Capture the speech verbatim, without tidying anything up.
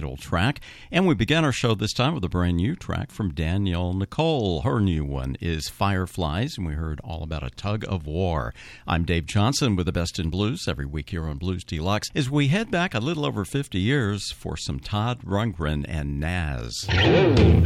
title track. And we began our show this time with a brand new track from Danielle Nicole. Her new one is Fireflies, and we heard all about a tug of war. I'm Dave Johnson with the Best in Blues every week here on Blues Deluxe as we head back a little over fifty years for some Todd Rundgren and Nazz.